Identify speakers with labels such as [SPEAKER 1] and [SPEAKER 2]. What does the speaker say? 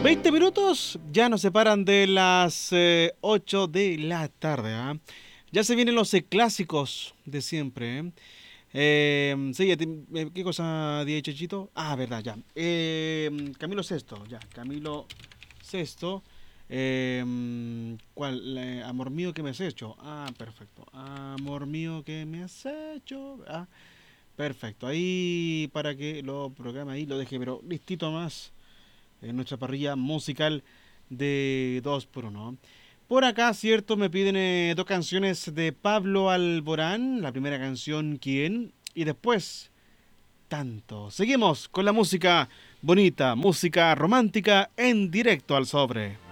[SPEAKER 1] 20 minutos ya nos separan de las 8 de la tarde. ¿Ah? Ya se vienen los clásicos de siempre. Sí, ¿qué cosa dije, Chechito? Ah, verdad, ya. Camilo Sesto, ya. Camilo Sesto. ¿Cuál? Amor mío, ¿qué me has hecho? Ah, perfecto. Amor mío, ¿qué me has hecho? Ah, perfecto. Ahí para que lo programe ahí, lo deje, pero listito más en nuestra parrilla musical de 2 por 1. Por acá, cierto, me piden dos canciones de Pablo Alborán. La primera canción, ¿Quién? Y después, Tanto. Seguimos con la música bonita, música romántica en directo al sobre.